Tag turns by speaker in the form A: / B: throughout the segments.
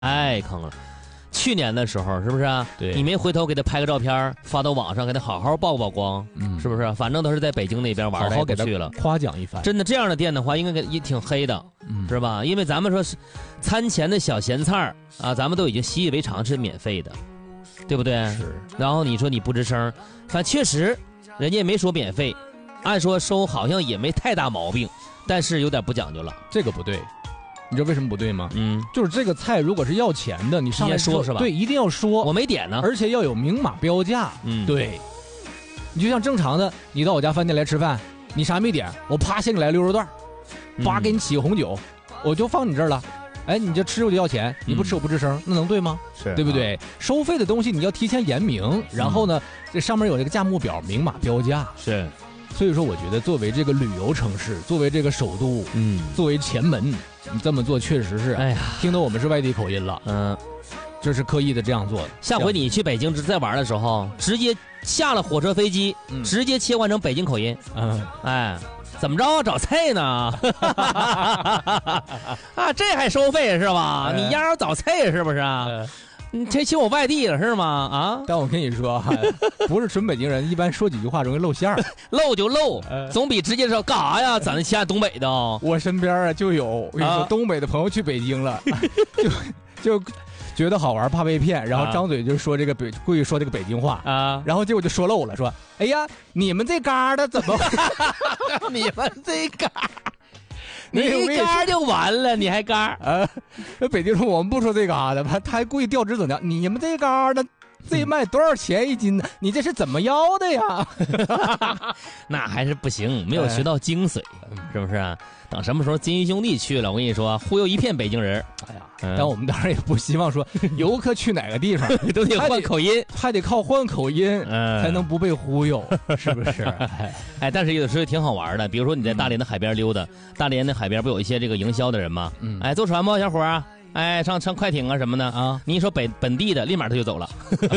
A: 太坑了。去年的时候是不是啊？
B: 对，
A: 你没回头给他拍个照片发到网上，给他好好曝光，是不是？反正都是在北京那边玩，
B: 好好给他
A: 去了，
B: 夸奖一番。
A: 真的这样的店的话，应该也挺黑的，是吧？因为咱们说是餐前的小咸菜啊，咱们都已经习以为常是免费的，对不对？
B: 是。然
A: 后你说你不吱声，反正确实人家也没说免费，按说收好像也没太大毛病，但是有点不讲究了，
B: 这个不对。你知道为什么不对吗？就是这个菜如果是要钱的，你上来
A: 说是吧？
B: 对，一定要说。
A: 我没点呢，
B: 而且要有明码标价。对。你就像正常的，你到我家饭店来吃饭，你啥没点，我啪先给来溜肉段，叭给你起个红酒，我就放你这儿了。哎，你这吃我就要钱，你不吃我不吱声，那能对吗？
A: 是，
B: 对不对？收费的东西你要提前言明，然后呢，这上面有这个价目表，明码标价。
A: 是。
B: 所以说，我觉得作为这个旅游城市，作为这个首都，作为前门，你这么做确实是，
A: 哎呀，
B: 听得我们是外地口音了，这是刻意的这样做的。
A: 下回你去北京再玩的时候，直接下了火车飞机，直接切换成北京口音，哎，怎么着找菜呢？啊，这还收费是吧？你丫找菜是不是啊？你这请我外地了是吗？啊！
B: 但我跟你说，不是纯北京人，一般说几句话容易露馅儿，
A: 露就露，总比直接说干啥呀？咱家东北的，
B: 我身边啊就有，我跟你说，东北的朋友去北京了，就觉得好玩，怕被骗，然后张嘴就说这个故意说这个北京话啊，然后结果就说漏了，说哎呀，你们这嘎的怎么？
A: 你们这嘎。你一嘎就完了，你还嘎
B: 北京说我们不说这嘎的，他还故意调职怎么样？你们这嘎的这卖多少钱一斤呢？你这是怎么要的呀？
A: 那还是不行，没有学到精髓，是不是啊？等什么时候金鱼兄弟去了，我跟你说，忽悠一片北京人。
B: 哎呀，但我们当然也不希望说游客去哪个地方
A: 都得换口音，
B: 还得靠换口音才能不被忽悠，是不是？
A: 哎，但是有的时候挺好玩的，比如说你在大连的海边溜达，大连的海边不有一些这个营销的人吗？哎，坐船吗，小伙啊？哎，上快艇啊什么的啊！你一说本地的，立马他就走了。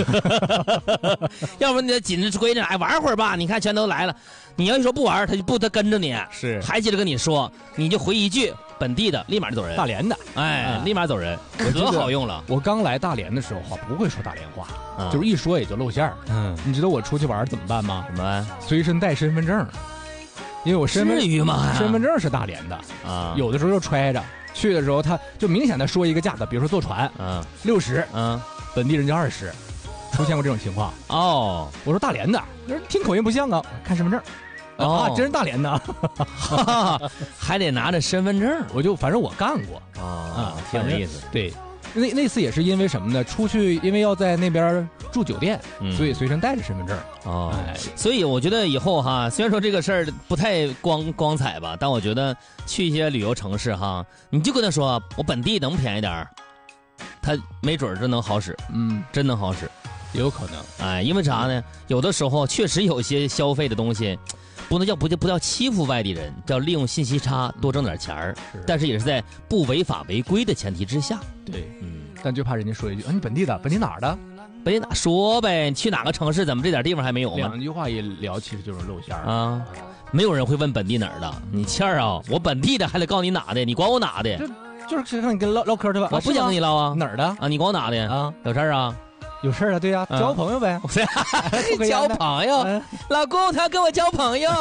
A: 要不你得紧着追着，哎，玩会儿吧。你看全都来了，你要一说不玩，他跟着你，
B: 是
A: 还接着跟你说，你就回一句本地的，立马就走人。
B: 大连的，
A: 哎，立马走人，可好用了。
B: 我刚来大连的时候不会说大连话，就是一说也就露馅儿。你知道我出去玩怎么办吗？
A: 怎么办？
B: 随身带身份证，因为我身份证是大连的啊，有的时候就揣着。去的时候，他就明显的说一个价格，比如说坐船，60，本地人就20，出现过这种情况。
A: 哦，
B: 我说大连的，听口音不像啊，看身份证，啊，真是大连的，
A: 还得拿着身份证。
B: 反正我干过
A: 啊，挺有意思。
B: 对，那次也是因为什么呢？出去因为要在那边住酒店，所以随身带着身份证。
A: 所以我觉得以后哈，虽然说这个事儿不太光彩吧，但我觉得去一些旅游城市哈，你就跟他说我本地能便宜点他没准真能好使，真能好使，
B: 也有可能。
A: 哎，因为啥呢？有的时候确实有些消费的东西，不叫欺负外地人，叫利用信息差多挣点钱儿，但是也是在不违法违规的前提之下。
B: 对，但就怕人家说一句啊，你本地的，本地哪儿的？
A: 本地哪说呗？你去哪个城市？怎么这点地方还没有吗？
B: 两句话一聊，其实就是露馅儿
A: 啊！没有人会问本地哪儿的，你欠儿啊！我本地的还得告诉你哪的，你管我哪的？
B: 就是让你跟唠嗑对吧？
A: 我不想跟你唠啊！
B: 哪儿的
A: 啊？你管我哪的啊？有事儿啊？
B: 有事儿啊？对呀，交朋友呗。
A: 交朋友，老公他要跟我交朋友。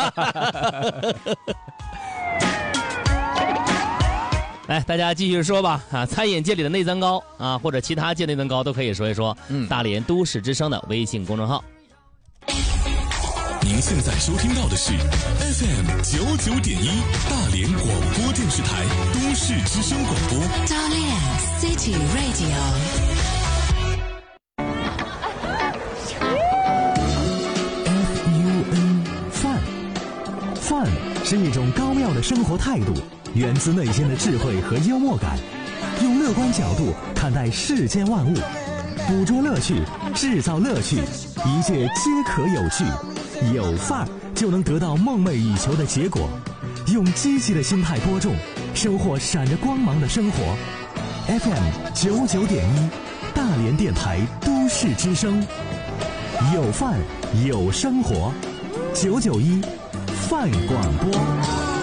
A: 来，大家继续说吧啊！餐饮界里的内增高啊，或者其他界内增高都可以说一说。大连都市之声的微信公众号。
C: 您现在收听到的是 FM 99.1大连广播电视台都市之声广播。
D: 大连 City Radio。FUN 范是一种高妙的生活态度。源自内心的智慧和幽默感，用乐观角度看待世间万物，捕捉乐趣，制造乐趣，一切皆可有趣。有范儿就能得到梦寐以求的结果。用积极的心态播种，收获闪着光芒的生活。FM 99.1大连电台都市之声，有范儿有生活，991范广播。